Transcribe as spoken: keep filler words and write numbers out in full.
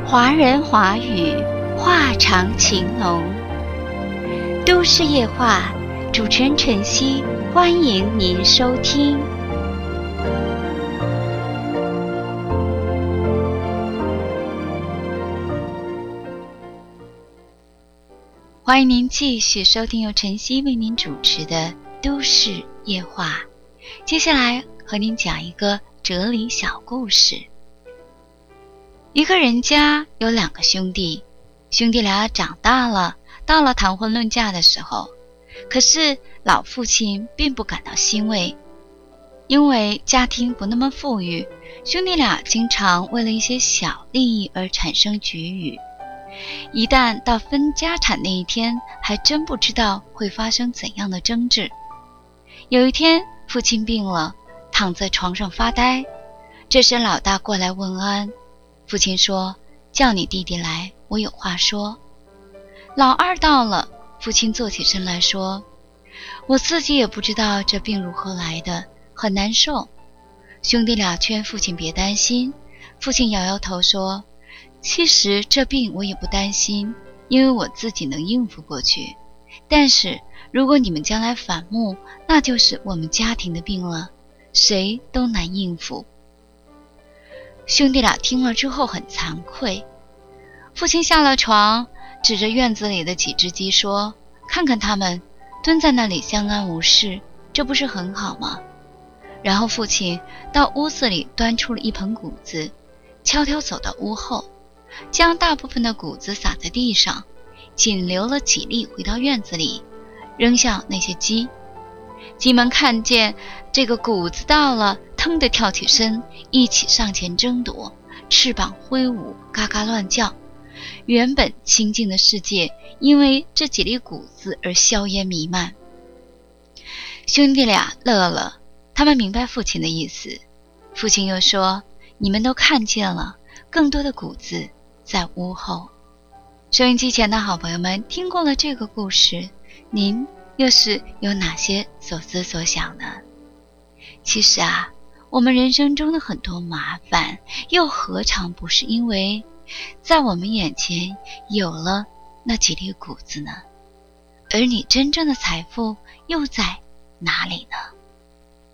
华人华语，话长情浓。都市夜话，主持人晨曦，欢迎您收听。欢迎您继续收听由晨曦为您主持的都市夜话。接下来和您讲一个哲理小故事。一个人家有两个兄弟，兄弟俩长大了，到了谈婚论嫁的时候，可是老父亲并不感到欣慰，因为家庭不那么富裕，兄弟俩经常为了一些小利益而产生龃龉。一旦到分家产那一天，还真不知道会发生怎样的争执。有一天，父亲病了，躺在床上发呆。这时老大过来问安，父亲说：“叫你弟弟来，我有话说。”老二到了，父亲坐起身来说：“我自己也不知道这病如何来的，很难受。”兄弟俩劝父亲别担心，父亲摇摇头说：“其实这病我也不担心，因为我自己能应付过去。但是如果你们将来反目，那就是我们家庭的病了，谁都难应付。”兄弟俩听了之后很惭愧。父亲下了床，指着院子里的几只鸡说：“看看它们，蹲在那里相安无事，这不是很好吗？”然后父亲到屋子里端出了一盆谷子，悄悄走到屋后，将大部分的谷子撒在地上，仅留了几粒回到院子里，扔向那些鸡。鸡们看见这个谷子到了，腾地跳起身，一起上前争夺，翅膀挥舞，嘎嘎乱叫。原本清静的世界因为这几粒谷子而硝烟弥漫。兄弟俩乐了，他们明白父亲的意思。父亲又说：“你们都看见了，更多的谷子在屋后。”收音机前的好朋友们，听过了这个故事，您又是有哪些所思所想呢？其实啊，我们人生中的很多麻烦，又何尝不是因为在我们眼前有了那几粒谷子呢？而你真正的财富又在哪里呢？